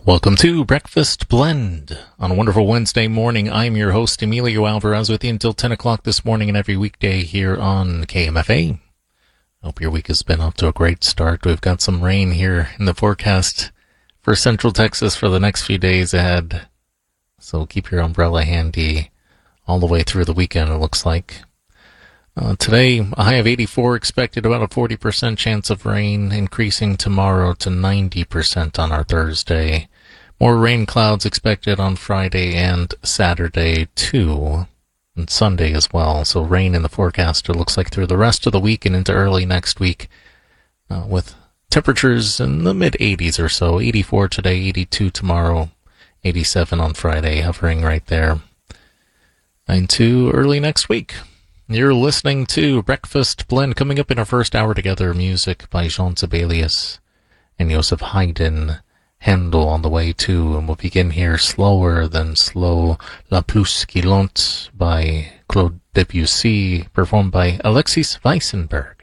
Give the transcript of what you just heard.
Welcome to Breakfast Blend. On a wonderful Wednesday morning, I'm your host, Emilio Alvarez, with you until 10 o'clock this morning and every weekday here on KMFA. Hope your week has been off to a great start. We've got some rain here in the forecast for Central Texas for the next few days ahead. So keep your umbrella handy all the way through the weekend, it looks like. Today, a high of 84 expected, about a 40% chance of rain, increasing tomorrow to 90% on our Thursday. More rain clouds expected on Friday and Saturday, too, and Sunday as well. So rain in the forecast, it looks like, through the rest of the week and into early next week, with temperatures in the mid-80s or so. 84 today, 82 tomorrow, 87 on Friday, hovering right there. Into early next week. You're listening to Breakfast Blend. Coming up in our first hour together, music by Jean Sibelius and Joseph Haydn, Handel on the way too, and we'll begin here slower than slow, La Plus Guillante by Claude Debussy, performed by Alexis Weissenberg.